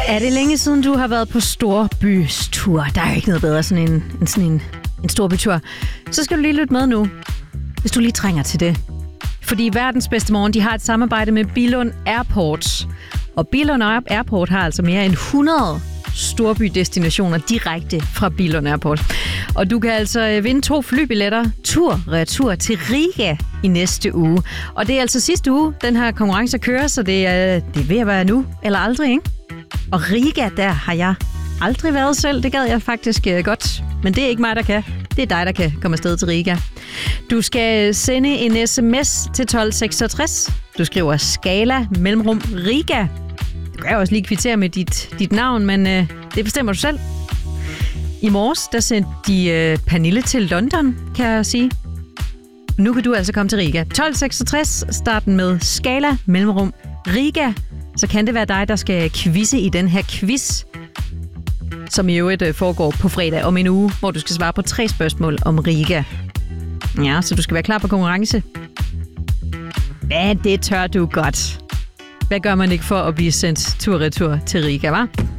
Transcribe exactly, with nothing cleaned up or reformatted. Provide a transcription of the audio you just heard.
Er det længe siden, du har været på storbystur? Der er jo ikke noget bedre sådan en, en, sådan en, en storbytur. Så skal du lige lytte med nu, hvis du lige trænger til det. Fordi verdens bedste morgen, de har et samarbejde med Billund Airport. Og Billund Airport har altså mere end hundrede storbydestinationer direkte fra Billund Airport. Og du kan altså vinde to flybilletter tur-retur til Riga i næste uge. Og det er altså sidste uge, den her konkurrence kører, så det er, det er ved at være nu eller aldrig, ikke? Og Riga, der har jeg aldrig været selv. Det gad jeg faktisk godt. Men det er ikke mig, der kan. Det er dig, der kan komme afsted til Riga. Du skal sende en sms til tolv seksogtres. Du skriver skala mellemrum Riga. Du kan jo også lige kvittere med dit, dit navn, men øh, det bestemmer du selv. I morges, der sendte de øh, Pernille til London, kan jeg sige. Nu kan du altså komme til Riga. tolv seksogtres, starten med skala mellemrum Riga. Så kan det være dig, der skal quizze i den her quiz, som i øvrigt øh, foregår på fredag om en uge, hvor du skal svare på tre spørgsmål om Riga. Ja, så du skal være klar på konkurrence. Ja, det tør du godt. Hvad gør man ikke for at blive sendt tur-retur til Riga, hva'?